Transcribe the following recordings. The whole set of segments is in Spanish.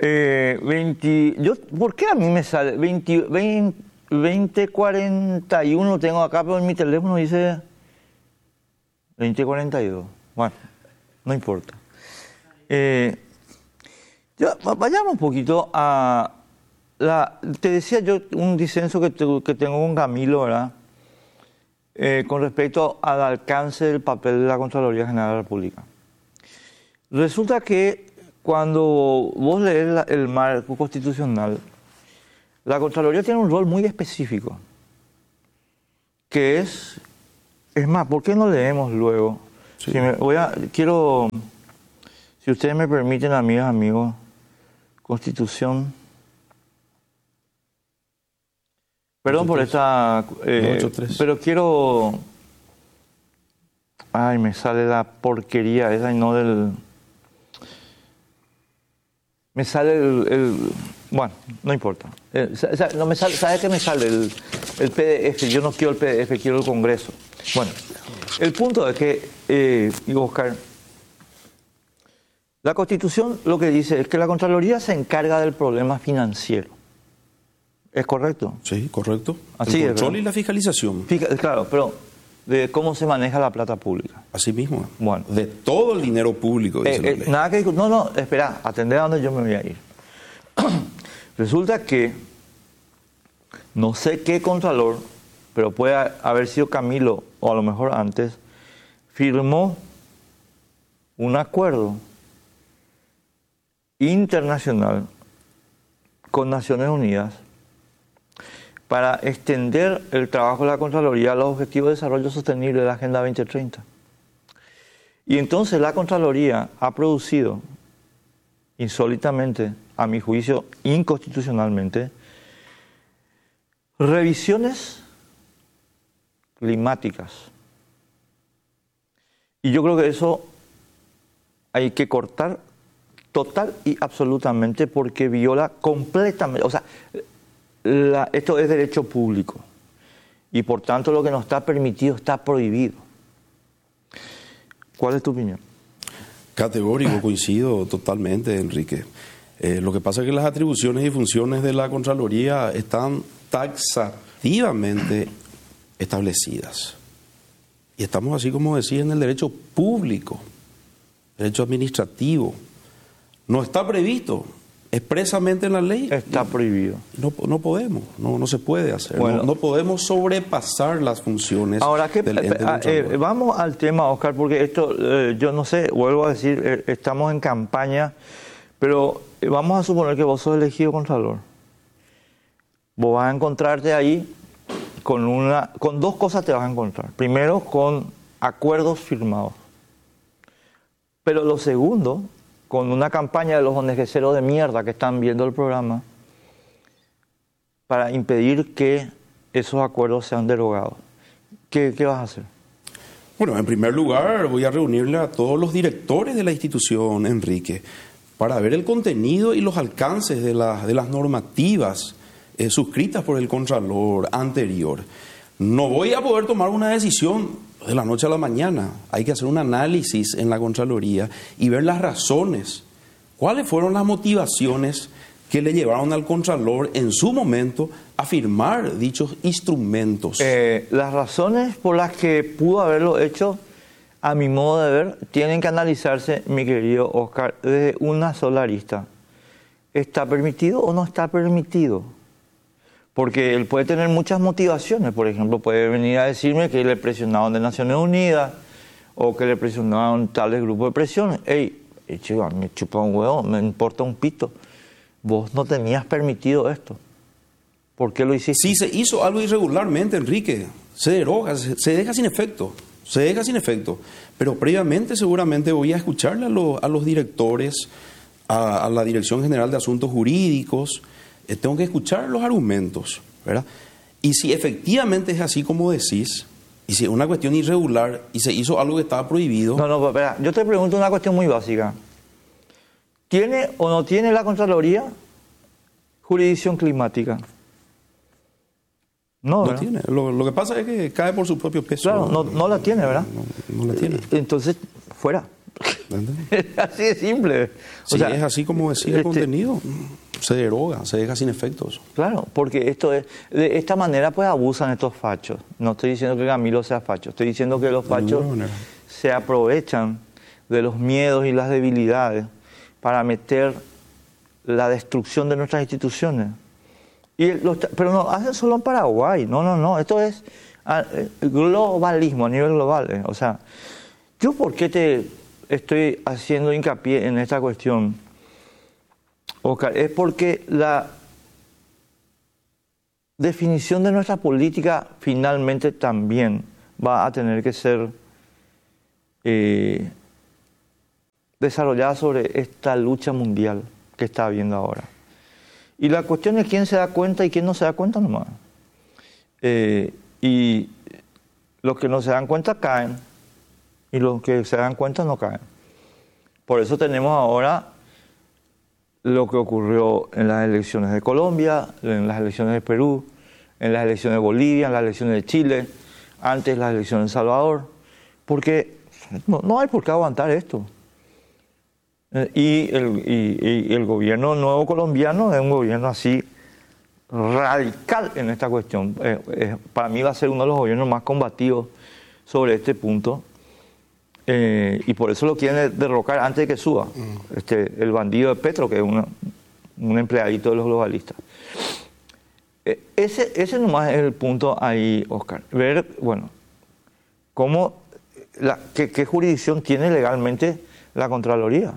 ¿Por qué a mí me sale 2041 tengo acá, pero en mi teléfono dice 2042? Bueno, no importa. Vayamos un poquito a te decía yo un disenso que tengo con Camilo, ¿verdad? Con respecto al alcance del papel de la Contraloría General de la República. Resulta que cuando vos lees el marco constitucional, la Contraloría tiene un rol muy específico, que es más, ¿por qué no leemos luego? Sí. Si ustedes me permiten, amigas, amigos, Constitución. Perdón por esta... pero quiero... Ay, me sale la porquería esa y no del... Me sale bueno, no importa. No me sale, ¿sabes qué me sale? El PDF. Yo no quiero el PDF, quiero el Congreso. Bueno, el punto es que, Oscar, la Constitución lo que dice es que la Contraloría se encarga del problema financiero. ¿Es correcto? Sí, correcto. Así el control y la fiscalización. Claro, pero de cómo se maneja la plata pública. Así mismo. Bueno. De todo el dinero público, dice la ley. Nada que... No, espera, atendé a donde yo me voy a ir. Resulta que no sé qué contralor, pero puede haber sido Camilo, o a lo mejor antes, firmó un acuerdo internacional con Naciones Unidas para extender el trabajo de la Contraloría a los Objetivos de Desarrollo Sostenible de la Agenda 2030. Y entonces la Contraloría ha producido, insólitamente, a mi juicio, inconstitucionalmente, revisiones climáticas. Y yo creo que eso hay que cortar total y absolutamente porque viola completamente, o sea, esto es derecho público y por tanto lo que no está permitido está prohibido. ¿Cuál es tu opinión? Categórico, coincido totalmente, Enrique. Lo que pasa es que las atribuciones y funciones de la Contraloría están taxativamente establecidas. Y estamos, así como decía, en el derecho público, derecho administrativo. No está previsto expresamente en la ley. Está prohibido. No podemos, no se puede hacer. Bueno, no podemos sobrepasar las funciones del ente controlador. Vamos al tema, Oscar, porque esto, yo no sé, vuelvo a decir, estamos en campaña, pero vamos a suponer que vos sos elegido contralor. Vos vas a encontrarte ahí con dos cosas te vas a encontrar. Primero, con acuerdos firmados. Pero lo segundo, con una campaña de los ONGceros de mierda que están viendo el programa para impedir que esos acuerdos sean derogados. ¿Qué vas a hacer? Bueno, en primer lugar voy a reunirle a todos los directores de la institución, Enrique, para ver el contenido y los alcances de las normativas suscritas por el Contralor anterior. No voy a poder tomar una decisión de la noche a la mañana. Hay que hacer un análisis en la Contraloría y ver las razones. ¿Cuáles fueron las motivaciones que le llevaron al Contralor en su momento a firmar dichos instrumentos? Las razones por las que pudo haberlo hecho, a mi modo de ver, tienen que analizarse, mi querido Oscar, desde una sola arista. ¿Está permitido o no está permitido? Porque él puede tener muchas motivaciones. Por ejemplo, puede venir a decirme que le presionaron de Naciones Unidas o que le presionaron tales grupos de presión. Ey, chico, me chupa un huevo, me importa un pito. Vos no tenías permitido esto. ¿Por qué lo hiciste? Si se hizo algo irregularmente, Enrique, se deroga, se deja sin efecto. Se deja sin efecto. Pero previamente seguramente voy a escucharle a los directores, a la Dirección General de Asuntos Jurídicos. Tengo que escuchar los argumentos, ¿verdad? Y si efectivamente es así como decís, y si es una cuestión irregular y se hizo algo que estaba prohibido... No, espera, yo te pregunto una cuestión muy básica. ¿Tiene o no tiene la Contraloría jurisdicción climática? No tiene. Lo que pasa es que cae por su propio peso. Claro, no la tiene, ¿verdad? No la tiene. Entonces, fuera. ¿Entendés? Así de simple. Si es así como decía el contenido, se deroga, se deja sin efectos. Claro, porque esto es, de esta manera pues abusan estos fachos. No estoy diciendo que Camilo sea facho, estoy diciendo que los fachos se aprovechan de los miedos y las debilidades para meter la destrucción de nuestras instituciones. Pero no hacen solo en Paraguay, no, esto es globalismo a nivel global. O sea, ¿yo por qué te estoy haciendo hincapié en esta cuestión, Oscar? Es porque la definición de nuestra política finalmente también va a tener que ser desarrollada sobre esta lucha mundial que está habiendo ahora. Y la cuestión es quién se da cuenta y quién no se da cuenta nomás. Y los que no se dan cuenta caen, y los que se dan cuenta no caen. Por eso tenemos ahora lo que ocurrió en las elecciones de Colombia, en las elecciones de Perú, en las elecciones de Bolivia, en las elecciones de Chile, antes las elecciones de El Salvador, porque no hay por qué aguantar esto. Y el gobierno nuevo colombiano es un gobierno así radical en esta cuestión. Para mí va a ser uno de los gobiernos más combativos sobre este punto. Y por eso lo quieren derrocar antes de que suba. El bandido de Petro, que es un empleadito de los globalistas. Ese nomás es el punto ahí, Oscar. Ver, bueno, qué jurisdicción tiene legalmente la Contraloría.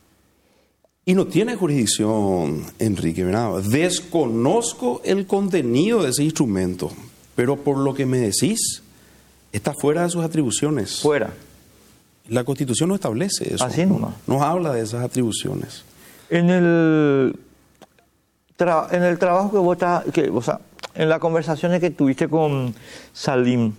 Y no tiene jurisdicción, Enrique, ¿verdad? Desconozco el contenido de ese instrumento, pero por lo que me decís, está fuera de sus atribuciones. Fuera. La Constitución no establece eso. Así nomás. No habla de esas atribuciones. En el trabajo que vos estás, o sea, en las conversaciones que tuviste con Salim,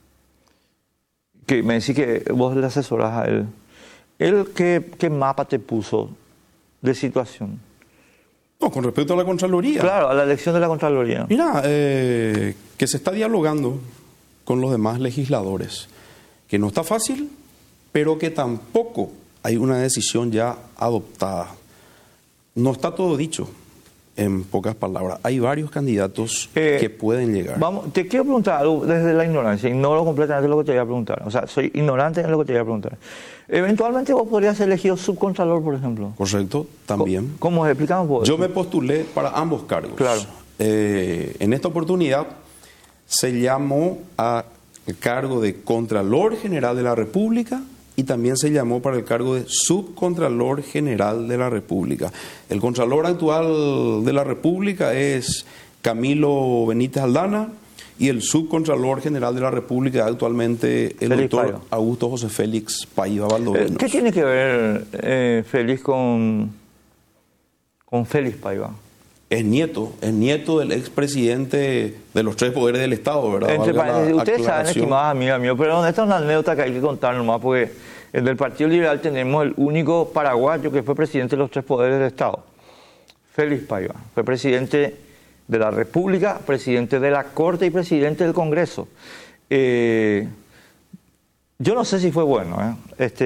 que me decís que vos le asesorás a él ¿qué mapa te puso de situación? No, con respecto a la Contraloría. Claro, a la elección de la Contraloría. Mira, que se está dialogando con los demás legisladores, que no está fácil, pero que tampoco hay una decisión ya adoptada. No está todo dicho, en pocas palabras. Hay varios candidatos que pueden llegar. Te quiero preguntar algo desde la ignorancia. Ignoro completamente lo que te voy a preguntar. O sea, soy ignorante en lo que te voy a preguntar. Eventualmente vos podrías ser elegido subcontralor, por ejemplo. Correcto, también. ¿Cómo explicamos vos? Yo me postulé para ambos cargos. Claro. En esta oportunidad se llamó al cargo de Contralor General de la República y también se llamó para el cargo de Subcontralor General de la República. El Contralor actual de la República es Camilo Benítez Aldana y el Subcontralor General de la República es actualmente el doctor Augusto José Félix Paiva Valdovinos. ¿Qué tiene que ver Félix con Félix Paiva? Es nieto del expresidente de los tres poderes del Estado, ¿verdad? Ustedes saben, estimadas amigas mías, pero esta es una anécdota que hay que contar nomás, porque en el Partido Liberal tenemos el único paraguayo que fue presidente de los tres poderes del Estado. Félix Paiva. Fue presidente de la República, presidente de la Corte y presidente del Congreso. Yo no sé si fue bueno,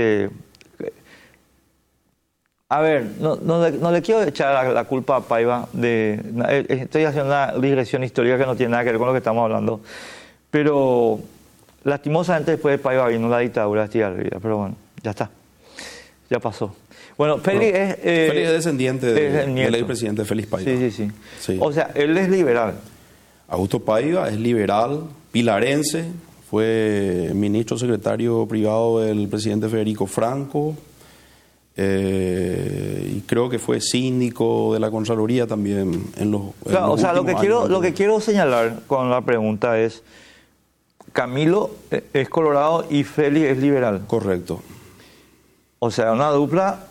A ver, no le quiero echar la culpa a Paiva estoy haciendo una digresión histórica que no tiene nada que ver con lo que estamos hablando, pero lastimosamente después de Paiva vino la dictadura de Estigarribia, pero bueno, ya está, ya pasó. Bueno, Félix es descendiente del expresidente Félix Paiva. Sí. O sea, él es liberal. Augusto Paiva es liberal, pilarense, fue ministro secretario privado del presidente Federico Franco. Y creo que fue síndico de la Contraloría también en los claro, o sea, lo que quiero señalar con la pregunta es Camilo es colorado y Félix es liberal. Correcto. O sea, una dupla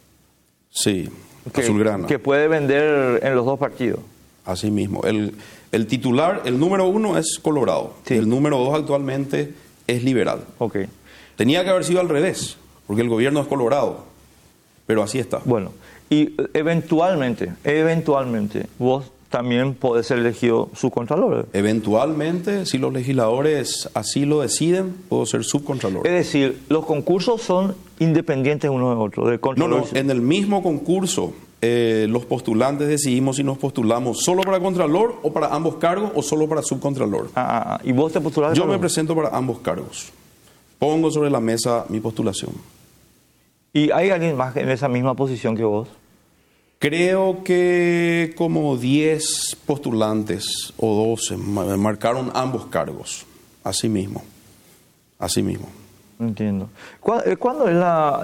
azulgrana. Que puede vender en los dos partidos. Así mismo. El titular, el número 1 es colorado. Sí. El número 2 actualmente es liberal. Okay. Tenía que haber sido al revés, porque el gobierno es colorado. Pero así está. Bueno, y eventualmente, vos también puede ser elegido subcontralor. Eventualmente, si los legisladores así lo deciden, puedo ser subcontralor. Es decir, los concursos son independientes uno de otro. No, en el mismo concurso, los postulantes decidimos si nos postulamos solo para contralor o para ambos cargos o solo para subcontralor. ¿Y vos te postulaste? Yo me presento para ambos cargos. Pongo sobre la mesa mi postulación. ¿Y hay alguien más en esa misma posición que vos? Creo que como 10 postulantes o 12 marcaron ambos cargos. Así mismo. Así mismo. Entiendo. ¿Cuándo es la...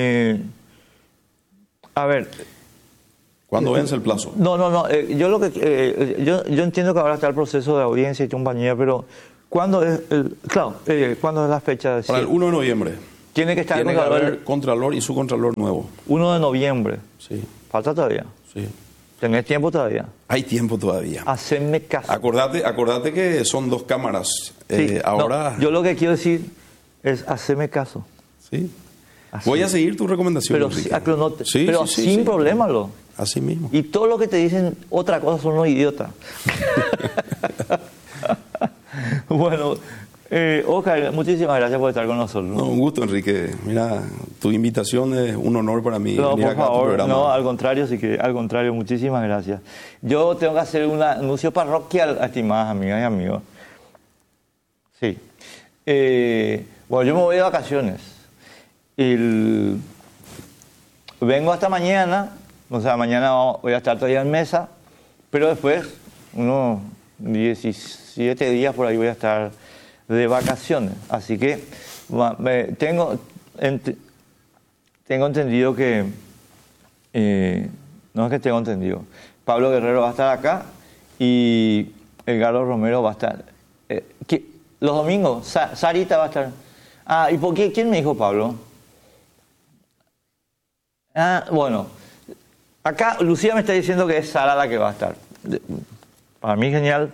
a ver... ¿Cuándo vence el plazo? No. Yo entiendo que ahora está el proceso de audiencia y compañía, pero ¿cuándo es ¿cuándo es la fecha? Para el 1 de noviembre. Tiene que estar Tiene que haber contralor y subcontralor nuevo. 1 de noviembre. Sí. ¿Falta todavía? Sí. ¿Tenés tiempo todavía? Hay tiempo todavía. Hacedme caso. Acordate que son 2 cámaras. Sí, Ahora... yo lo que quiero decir es hacerme caso. Sí. Voy a seguir tu recomendación. Pero sin problema. Así mismo. Y todo lo que te dicen otra cosa son los idiotas. Bueno, Oscar, muchísimas gracias por estar con nosotros. No, un gusto, Enrique. Mira, tu invitación es un honor para mí. No, venir por acá a tu favor, programa. no, al contrario, muchísimas gracias. Yo tengo que hacer un anuncio parroquial, estimadas amigas y amigos. Sí. Bueno, yo me voy de vacaciones. Vengo hasta mañana, o sea, mañana voy a estar todavía en mesa, pero después, unos 17 días por ahí voy a estar de vacaciones. Así que tengo entendido que, no es que tengo entendido, Pablo Guerrero va a estar acá y Edgardo Romero va a estar. Los domingos, Sarita va a estar. ¿Y por qué? ¿Quién me dijo Pablo? Bueno, acá Lucía me está diciendo que es Sara la que va a estar. Para mí genial.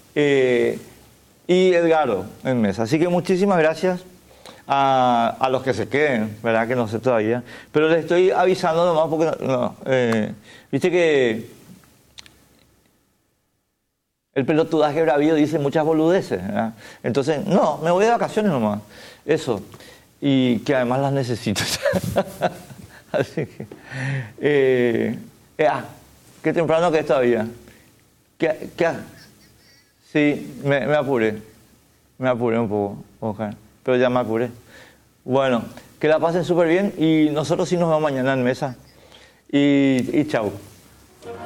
Y Edgardo en mesa. Así que muchísimas gracias a los que se queden, ¿verdad? Que no sé todavía. Pero les estoy avisando nomás porque viste que el pelotudaje bravío dice muchas boludeces, ¿verdad? Entonces, no, me voy de vacaciones nomás. Eso. Y que además las necesito. Así que... qué temprano que es todavía. Sí, me apuré. Me apuré un poco, Oscar. Pero ya me apuré. Bueno, que la pasen súper bien y nosotros sí nos vemos mañana en mesa. Y chao.